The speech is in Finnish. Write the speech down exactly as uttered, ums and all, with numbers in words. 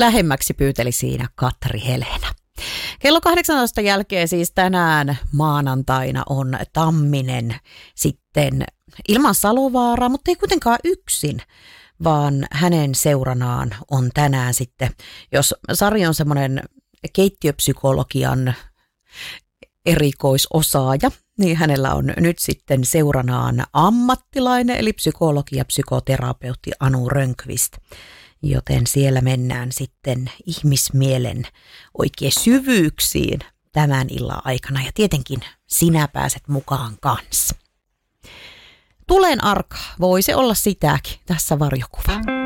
lähemmäksi pyyteli siinä Katri Helena. Kello kahdeksantoista jälkeen siis tänään maanantaina on Tamminen sitten ilman Salovaaraa, mutta ei kuitenkaan yksin, vaan hänen seuranaan on tänään sitten, jos Sari on semmoinen keittiöpsykologian erikoisosaaja, niin hänellä on nyt sitten seuranaan ammattilainen, eli psykologi ja psykoterapeutti Anu Rönnqvist. Joten siellä mennään sitten ihmismielen oikein syvyyksiin tämän illan aikana ja tietenkin sinä pääset mukaan kanssa. Tulen arka, voi se olla sitäkin, tässä varjokuva.